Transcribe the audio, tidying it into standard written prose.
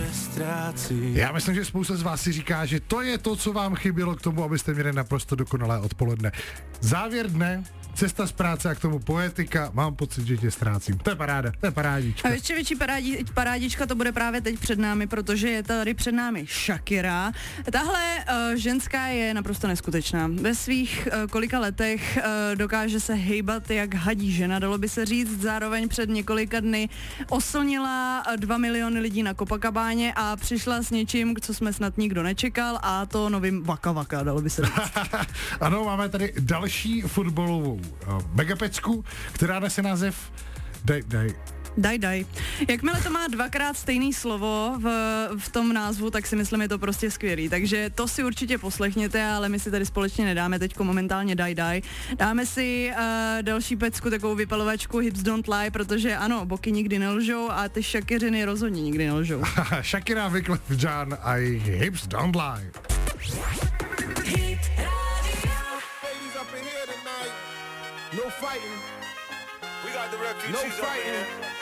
Já myslím, že spousta z vás si říká, že to je to, co vám chybělo k tomu, abyste měli naprosto dokonalé odpoledne. Závěr dne, cesta z práce a k tomu poetika, mám pocit, že tě ztrácím. To je paráda, to je parádička. A ještě větší parádička to bude právě teď před námi, protože je tady před námi Shakira. Tahle ženská je naprosto neskutečná. Ve svých kolika letech dokáže se hejbat jak hadí žena, dalo by se říct. Zároveň před několika dny oslnila 2 miliony lidí na Copacabáně a přišla s něčím, co jsme snad nikdo nečekal, a to novým Waka Waka, dalo by se říct. Ano, máme tady další fotbalovou megapecku, která nese název Daj. Jakmile to má dvakrát stejný slovo v tom názvu, tak si myslím, je to prostě skvělý. Takže to si určitě poslechněte, ale my si tady společně nedáme teďko momentálně Daj. Dáme si další pecku, takovou vypalovačku Hips Don't Lie, protože ano, boky nikdy nelžou a ty Shakiřiny rozhodně nikdy nelžou. Shakira, Wyclef Jean a Hips Don't Lie. No fighting. We got the refugees. No fighting.